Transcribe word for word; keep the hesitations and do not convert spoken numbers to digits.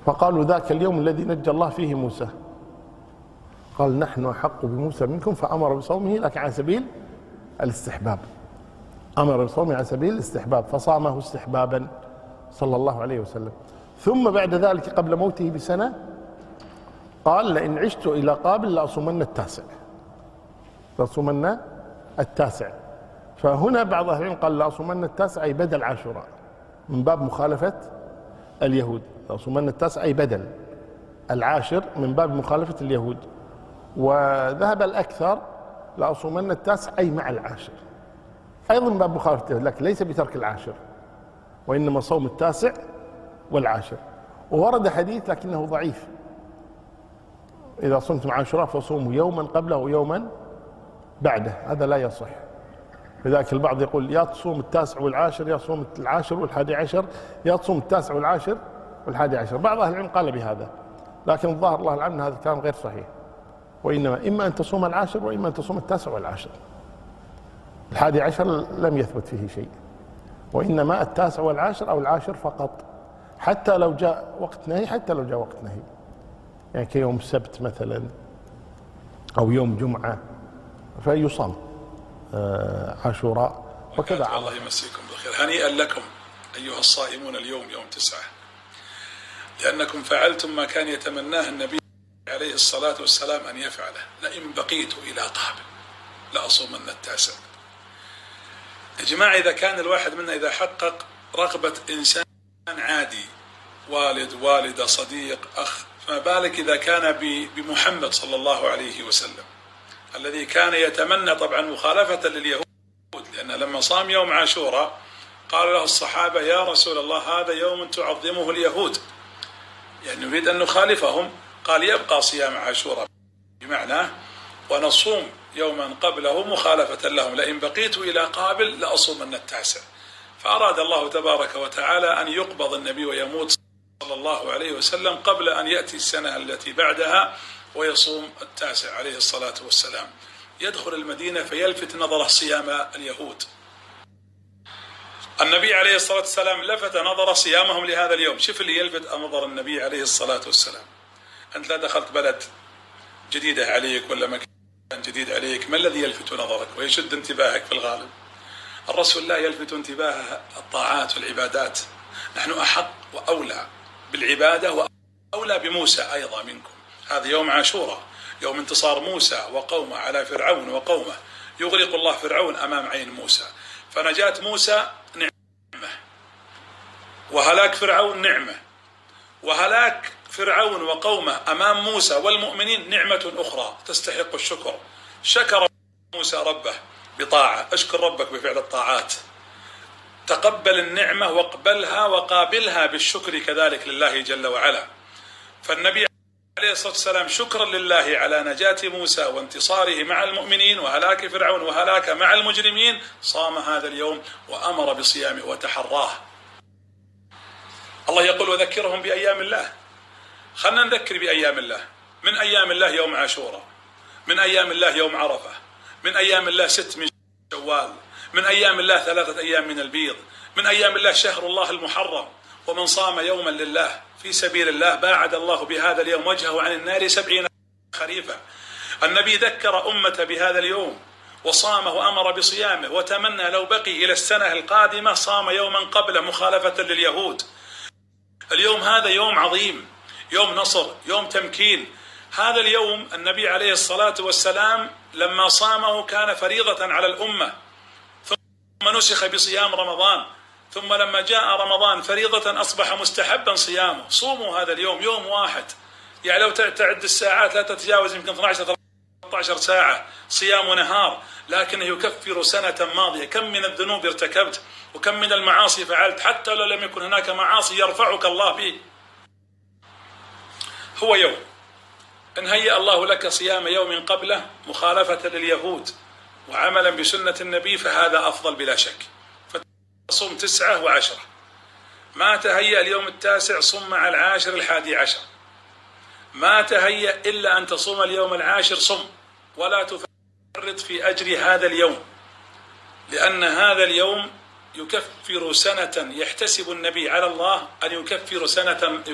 فقالوا ذاك اليوم الذي نجى الله فيه موسى. قال نحن أحق بموسى منكم، فأمر بصومه لكن على سبيل الاستحباب، أمر بصومه على سبيل الاستحباب، فصامه استحبابا صلى الله عليه وسلم. ثم بعد ذلك قبل موته بسنة قال لئن عشت إلى قابل لأصومن التاسع، لأصومن التاسع. فهنا بعض أهل العلم قال لأصومن التاسع أي بدل عاشوراء، من باب مخالفة اليهود. لأصومن التاسع أي بدل العاشر من باب مخالفة اليهود. وذهب الأكثر لأصومن التاسع أي مع العاشر، أيضا من باب مخالفة اليهود، لكن ليس بترك العاشر، وإنما صوم التاسع والعاشر. وورد حديث لكنه ضعيف: إذا صمتم عاشوراء فصوموا يوما قبله ويوما بعده. هذا لا يصح. لذلك البعض يقول يا تصوم التاسع والعاشر، يا تصوم العاشر والحادي عشر، يا تصوم التاسع والعاشر والحادي عشر. بعض أهل العلم قال بهذا، لكن الظاهر الله العلم هذا الكلام غير صحيح. وإنما إما أن تصوم العاشر وإما أن تصوم التاسع والعاشر. الحادي عشر لم يثبت فيه شيء، وإنما التاسع والعاشر أو العاشر فقط، حتى لو جاء وقت نهي، حتى لو جاء وقت نهي، يعني كيوم السبت مثلا أو يوم جمعة فيصام عاشوراء وكذا. الله يمسيكم بالخير. هنيئا لكم أيها الصائمون اليوم يوم تسعة، لأنكم فعلتم ما كان يتمناه النبي عليه الصلاة والسلام أن يفعله: لئن بقيت إلى قابل لأصومن التاسع. يا جماعة، إذا كان الواحد منا إذا حقق رغبة إنسان عادي، والد والدة صديق أخ، فما بالك إذا كان بمحمد صلى الله عليه وسلم الذي كان يتمنى طبعا مخالفة لليهود، لأن لما صام يوم عاشوراء قال له الصحابة: يا رسول الله هذا يوم تعظمه اليهود، يعني نريد أن نخالفهم. قال: يبقى صيام عاشوراء بمعنى ونصوم يوما قبله مخالفة لهم، لئن بقيت إلى قابل لأصومن التاسع. فأراد الله تبارك وتعالى أن يقبض النبي ويموت صلى الله عليه وسلم قبل أن يأتي السنة التي بعدها ويصوم التاسع عليه الصلاة والسلام. يدخل المدينة فيلفت نظره صيام اليهود. النبي عليه الصلاة والسلام لفت نظر صيامهم لهذا اليوم. شوف اللي يلفت نظر النبي عليه الصلاة والسلام. أنت لا دخلت بلد جديدة عليك ولا مكان جديد عليك، ما الذي يلفت نظرك ويشد انتباهك في الغالب؟ الرسول لا يلفت انتباه الطاعات والعبادات. نحن أحق وأولى بالعبادة وأولى بموسى أيضا منكم. هذا يوم عاشوراء، يوم انتصار موسى وقومه على فرعون وقومه، يغرق الله فرعون أمام عين موسى، فنجاة موسى نعمة، وهلاك فرعون نعمة، وهلاك فرعون وقومه أمام موسى والمؤمنين نعمة أخرى تستحق الشكر. شكر موسى ربه بطاعة، اشكر ربك بفعل الطاعات، تقبل النعمة واقبلها وقابلها بالشكر كذلك لله جل وعلا. فالنبي عليه الصلاة والسلام شكرا لله على نجاة موسى وانتصاره مع المؤمنين وهلاك فرعون وهلاك مع المجرمين صام هذا اليوم وأمر بصيامه وتحراه. الله يقول: وذكرهم بأيام الله. خلنا نذكر بأيام الله. من أيام الله يوم عاشوراء، من أيام الله يوم عرفة، من أيام الله ست من شوال، من أيام الله ثلاثة أيام من البيض، من أيام الله شهر الله المحرم. ومن صام يوما لله في سبيل الله باعد الله بهذا اليوم وجهه عن النار سبعين خريفا. النبي ذكر أمته بهذا اليوم وصامه وأمر بصيامه، وتمنى لو بقي إلى السنة القادمة صام يوما قبله مخالفة لليهود. اليوم هذا يوم عظيم، يوم نصر، يوم تمكين. هذا اليوم النبي عليه الصلاة والسلام لما صامه كان فريضة على الأمة، ثم نسخ بصيام رمضان، ثم لما جاء رمضان فريضة أصبح مستحبا صيامه. صوموا هذا اليوم يوم واحد، يعني لو تعد الساعات لا تتجاوز يمكن اثنتي عشرة ثلاثة عشر ساعة صيام ونهار، لكنه يكفر سنة ماضية. كم من الذنوب ارتكبت وكم من المعاصي فعلت، حتى لو لم يكن هناك معاصي يرفعك الله به. هو يوم إن هيأ الله لك صيام يوم قبله مخالفة لليهود وعملا بسنة النبي فهذا أفضل بلا شك. فتصوم تسعة وعشرة. ما تهيأ اليوم التاسع صم مع العاشر الحادي عشر. ما تهيأ إلا أن تصوم اليوم العاشر صم، ولا تفرط في أجر هذا اليوم، لأن هذا اليوم يكفر سنة. يحتسب النبي على الله أن يكفر سنة